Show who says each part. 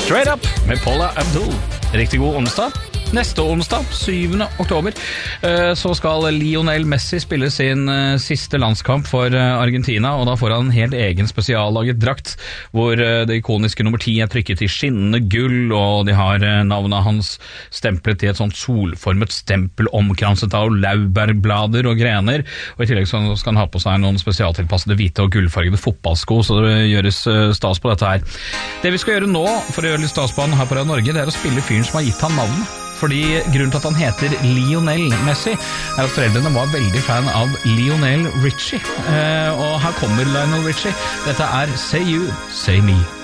Speaker 1: Straight Up med Paula Abdul. Riktig god onsdag. Neste onsdag, 7. oktober, så skal Lionel Messi spille sin siste landskamp for Argentina, og da får han en helt egen spesiallaget drakt, hvor det ikoniske nummer 10 er trykket i skinnende gull, og de har navnet hans stemplet i et sånt solformet stempel omkranset av laurbærblader og grener, og i tillegg så skal han ha på seg noen spesialtilpassede hvite og gullfargede fotballsko, så det gjøres stas på dette her. Det vi skal gjøre nå, for å gjøre litt stas på han her på Radio Norge, det er å spille fyren som har gitt han navnet. Fordi grunnen til at han heter Lionel Messi er at foreldrene var veldig fan av Lionel Richie. Og her kommer Lionel Richie. Dette er Say You, Say Me.